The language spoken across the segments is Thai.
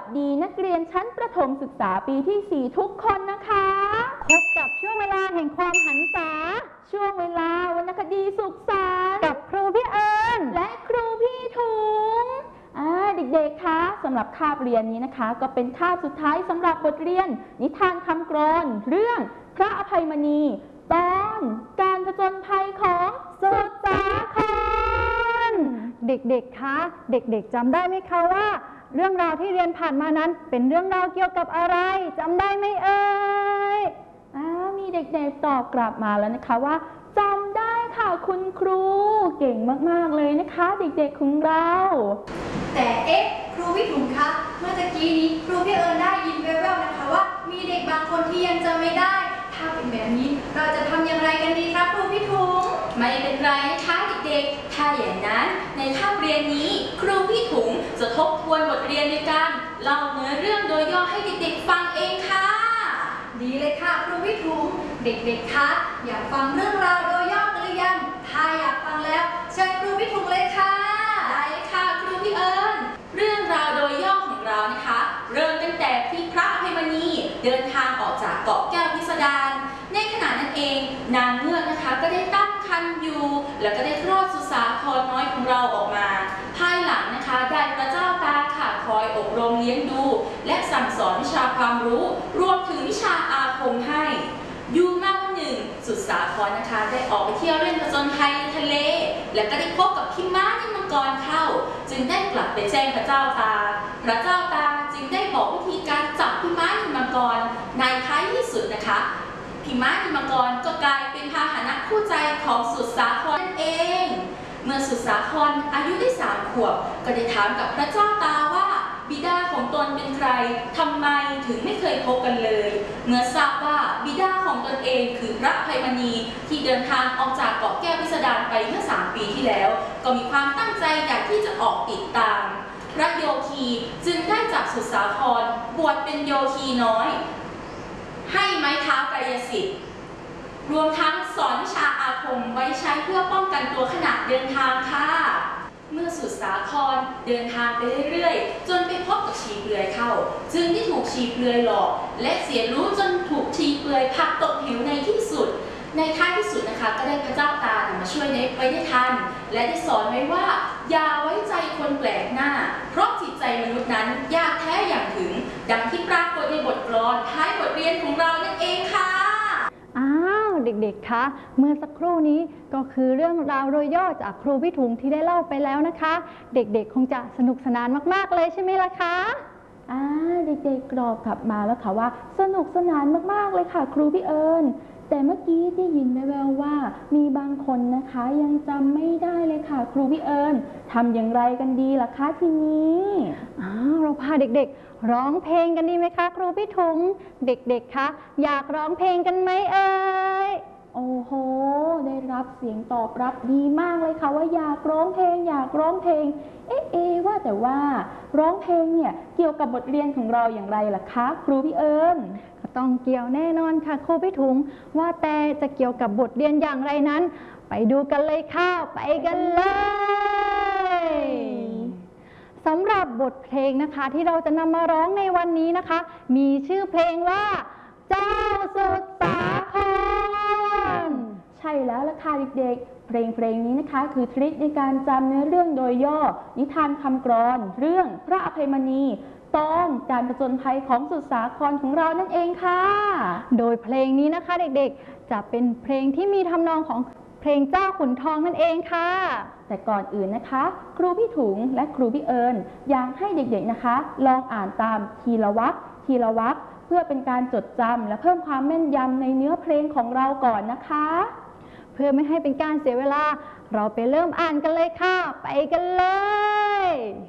ดีนักเรียนชั้นประถมศึกษาปีที่ 4 ทุกคนนะคะพบกับช่วงเวลาแห่งความหันษาช่วงเวลาวรรณคดีสุขสันต์กับครูพี่เอิญและครูพี่ถุงเด็กๆคะสำหรับคาบเรียนนี้นะคะก็เป็นคาบสุดท้ายสำหรับบทเรียนนิทานคำกลอนเรื่องพระอภัยมณีตอนการผจญภัยของสุดสาครเด็กๆคะเด็กๆจำได้ไหมคะว่าเรื่องราวที่เรียนผ่านมานั้นเป็นเรื่องราวเกี่ยวกับอะไรจำได้ไหมเอ่ยมีเด็กๆตอบกลับมาแล้วนะคะว่าจำได้ค่ะคุณครูเก่งมากๆเลยนะคะเด็กๆของเราแต่ครูพี่ถุงคะเมื่อตะกี้นี้ครูพี่เอิญได้ยินแว่วๆนะคะว่ามีเด็กบางคนที่ยังจำไม่ได้ถ้าเป็นแบบนี้เราจะทำอย่างไรกันดีครับครูพี่ถุงไม่เป็นไรนะคะเด็กๆถ้าอย่างนั้นในคาบเรียนนี้ครูพี่ถุงจะทบทวนบทเรียนในการเล่าเนื้อเรื่องโดยย่อให้เด็กๆฟังเองค่ะดีเลยค่ะครูพี่ถุงเด็กๆคะอยากฟังเรื่องราวโดยย่อกันหรือยังถ้าอยากฟังแล้วเชิญครูพี่ถุงเลยค่ะได้เลยค่ะครูพี่เอิญเรื่องราวโดยย่อของเรานะคะเริ่มตั้งแต่ที่พระอภัยมณีเดินทางออกจากเกาะแก้วพิสดารในขณะนั้นเองนางเงือกนะคะก็ได้ตั้งครรภ์อยู่แล้วก็ได้คลอดสุสาครน้อยของเราออกมาภายหลังนะคะได้พระเจ้าตาค่ะคอยอบรมเลี้ยงดูและสั่งสอนวิชาความรู้รวมถึงวิชาอาคมให้อยู่มาวันหนึ่งสุสาครนะคะได้ออกไปเที่ยวเล่นผจญภัยในทะเลและก็ได้พบกับพี่ม้านิมมังกรเข้าจึงได้กลับไปแจ้งพระเจ้าตาพระเจ้าตาจึงได้บอกวิธีการจับพี่ม้านิมมังกรในท้ายที่สุดนะคะพี่ม้านิมมังกรก็กลายเป็นพาหนะคู่ใจของสุสาครนั่นเองเมื่อสุสาครอายุได้3 ขวบก็ได้ถามกับพระเจ้าตาว่าบิดาของตนเป็นใครทำไมถึงไม่เคยพบกันเลยเมื่อทราบว่าบิดาของตนเองคือพระอภัยมณีที่เดินทางออกจากเกาะแก้วพิสดารไปเมื่อ3 ปีที่แล้วก็มีความตั้งใจอยากที่จะออกติดตามพระโยคีจึงได้จับสุสาครบวชเป็นโยคีน้อยให้ไม้เท้ากายสิทธิ์รวมทั้งสอนวิชาอาคมไว้ใช้เพื่อป้องกันตัวขณะเดินทางค่ะเมื่อสุสาครเดินทางไปเรื่อยๆจนไปพบกับชีเปลือยเข้าจึงได้ถูกชีเปลือยหลอกและเสียรู้จนถูกชีเปลือยผลักตกเหวในที่สุดในท้ายที่สุดนะคะก็ได้พระเจ้าตามาช่วยไว้ได้ทันและได้สอนไว้ว่าอย่าไว้ใจคนแปลกหน้าเพราะจิตใจมนุษย์นั้นยากแท้อย่างถึงดังที่ปรากฏในบทกลอนท้ายบทเรียนของเรานั่นเองค่ะเด็กๆคะเมื่อสักครู่นี้ก็คือเรื่องราวโดยย่อจากครูพี่ถุงที่ได้เล่าไปแล้วนะคะเด็กๆคงจะสนุกสนานมากๆเลยใช่ไหมล่ะคะเด็กๆกรอบกลับมาแล้วค่ะว่าสนุกสนานมากๆเลยค่ะครูพี่เอิญแต่เมื่อกี้ได้ยินแว่วๆว่ามีบางคนนะคะยังจำไม่ได้เลยค่ะครูพี่เอิญทำอย่างไรกันดีล่ะคะทีนี้เราพาเด็กๆร้องเพลงกันดีไหมคะครูพี่ถุงเด็กๆคะอยากร้องเพลงกันไหมเอ่ยโอ้โหได้รับเสียงตอบรับดีมากเลยค่ะว่าอยากร้องเพลงอยากร้องเพลงว่าแต่ว่าร้องเพลงเนี่ยเกี่ยวกับบทเรียนของเราอย่างไรล่ะคะครูพี่เอิญก็ต้องเกี่ยวแน่นอนค่ะครูพี่ถุงว่าแต่จะเกี่ยวกับบทเรียนอย่างไรนั้นไปดูกันเลยค่ะไปกันเลยสำหรับบทเพลงนะคะที่เราจะนำมาร้องในวันนี้นะคะมีชื่อเพลงว่าเจ้าสุดสาครใช่แล้วล่ะค่ะเด็กๆเพลงนี้นะคะคือทริคในการจำเนื้อเรื่องโดยย่อนิทานคำกลอนเรื่องพระอภัยมณีตอนการผจญภัยของสุสาครของเรานั่นเองค่ะโดยเพลงนี้นะคะเด็กๆจะเป็นเพลงที่มีทำนองของเพลงเจ้าขุนทองนั่นเองค่ะแต่ก่อนอื่นนะคะครูพี่ถุงและครูพี่เอิญอยากให้เด็กๆนะคะลองอ่านตามทีละวรรคเพื่อเป็นการจดจำและเพิ่มความแม่นยำในเนื้อเพลงของเราก่อนนะคะเพื่อไม่ให้เป็นการเสียเวลาเราไปเริ่มอ่านกันเลยค่ะไปกันเลย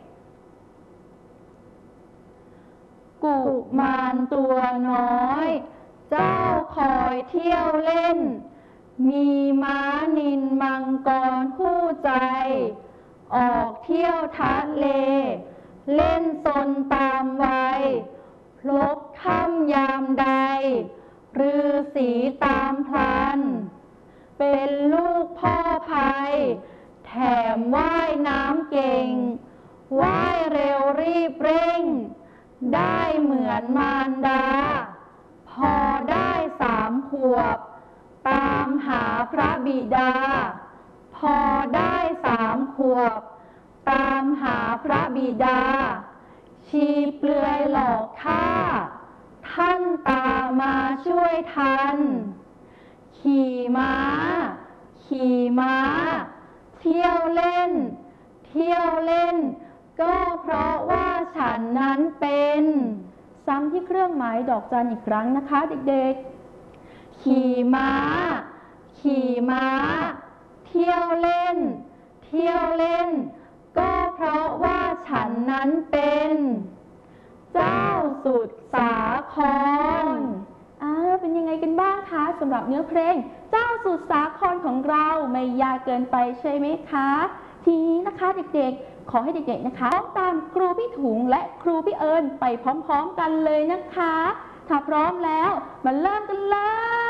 กุมารตัวน้อยเจ้าคอยเที่ยวเล่นมีม้านิลมังกรคู่ใจออกเที่ยวทะเลเล่นซนตามวัยพลบค่ำยามใดฤาษีตามพลันเป็นลูกพ่อภัยแถมว่ายน้ำเก่งว่ายเร็วรีบเร่งได้เหมือนมารดา พอได้3 ขวบ ตามหาพระบิดา พอได้3 ขวบ ตามหาพระบิดา ชีเปลือยหลอกข้า ท่านตามมาช่วยทัน ขี่ม้า ขี่ม้า เที่ยวเล่น เที่ยวเล่น ก็เพราะว่าฉันนั้นเป็นซ้ำที่เครื่องหมายดอกจันอีกครั้งนะคะเด็กๆขี่ม้า ขี่ม้า เที่ยวเล่น เที่ยวเล่น ก็เพราะว่าฉันนั้นเป็นเจ้าสุดสาครเป็นยังไงกันบ้างคะสำหรับเนื้อเพลงเจ้าสุดสาครของเราไม่ยากเกินไปใช่ไหมคะทีนี้นะคะเด็กๆขอให้เด็กๆนะคะร้องตามครูพี่ถุงและครูพี่เอิญไปพร้อมๆกันเลยนะคะถ้าพร้อมแล้วมาเริ่มกันเลย